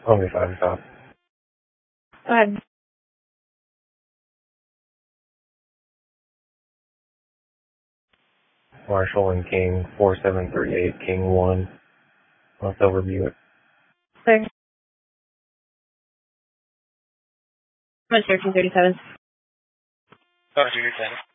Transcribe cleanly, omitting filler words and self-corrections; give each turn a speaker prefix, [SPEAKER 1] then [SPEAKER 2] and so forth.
[SPEAKER 1] Okay, 5 top.
[SPEAKER 2] Go ahead.
[SPEAKER 1] Marshall and King, 4738, King 1. Let's overview it.
[SPEAKER 2] Clear. I'm at 1337.
[SPEAKER 3] Over to your 10.